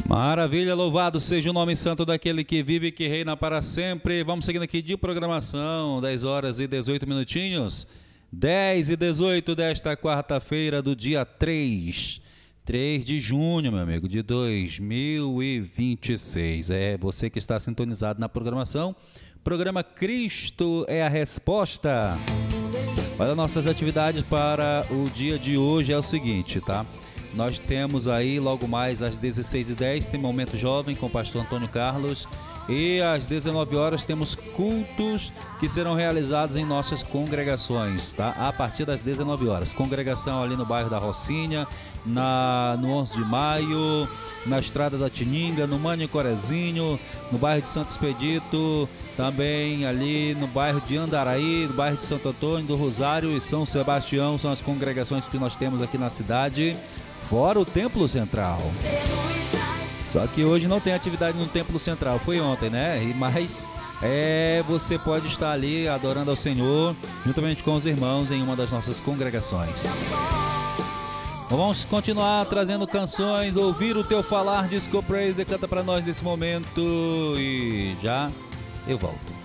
Maravilha, louvado seja o nome santo daquele que vive e que reina para sempre. Vamos seguindo aqui de programação, 10 horas e 18 minutinhos. 10 e 18 desta quarta-feira do dia 3 de junho, meu amigo, de 2026. É você que está sintonizado na programação. Programa Cristo é a Resposta. Olha, nossas atividades para o dia de hoje é o seguinte, tá? Nós temos aí, logo mais às 16h10, tem Momento Jovem com o pastor Antônio Carlos. E às 19 horas temos cultos que serão realizados em nossas congregações, tá? A partir das 19 horas. Congregação ali no bairro da Rocinha, no 11 de maio, na Estrada da Tininga, no Manicorezinho, no bairro de Santo Expedito, também ali no bairro de Andaraí, no bairro de Santo Antônio, do Rosário e São Sebastião. São as congregações que nós temos aqui na cidade, fora o Templo Central. Só que hoje não tem atividade no Templo Central, foi ontem, né? Mas você pode estar ali adorando ao Senhor, juntamente com os irmãos em uma das nossas congregações. Vamos continuar trazendo canções, ouvir o teu falar, Disco Praise, canta para nós nesse momento e já eu volto.